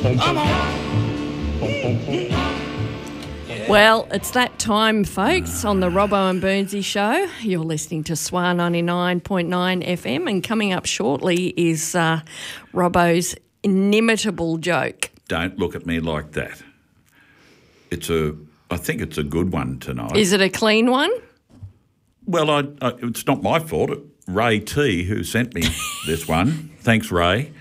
Come on. Well, it's that time, folks, on the Robbo and Burnsy show. You're listening to SWAR 99.9 FM, and coming up shortly is Robbo's inimitable joke. Don't look at me like that. I think it's a good one tonight. Is it a clean one? Well, it's not my fault. Ray T, who sent me this one, thanks, Ray.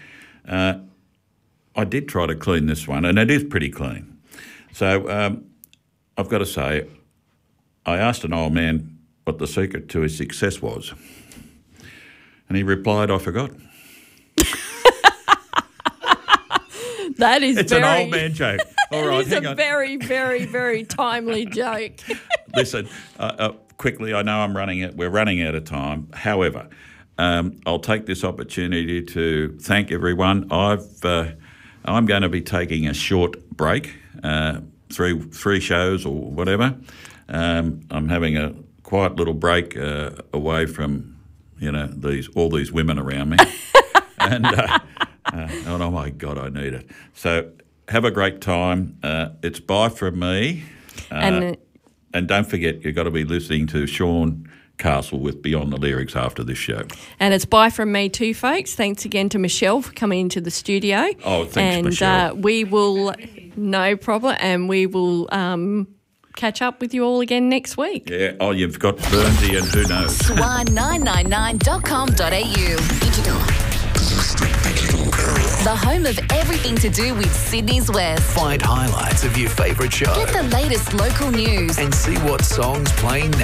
I did try to clean this one, and it is pretty clean. So I've got to say, I asked an old man what the secret to his success was, and he replied, I forgot. That is It's an old man joke. All right, hang on. It's a very, very, very timely joke. Listen, quickly, I know we're running out of time. However, I'll take this opportunity to thank everyone. I'm going to be taking a short break, three shows or whatever. I'm having a quiet little break away from, all these women around me. And oh my God, I need it. So have a great time. It's bye from me. And don't forget, you've got to be listening to Sean Castle with Beyond the Lyrics after this show. And it's bye from me too, folks. Thanks again to Michelle for coming into the studio. Oh, thanks, Michelle. And we will, no problem, and we will catch up with you all again next week. Yeah, you've got Burnsy and who knows. Swan999.com.au. Digital. The home of everything to do with Sydney's West. Find highlights of your favourite show. Get the latest local news. And see what songs playing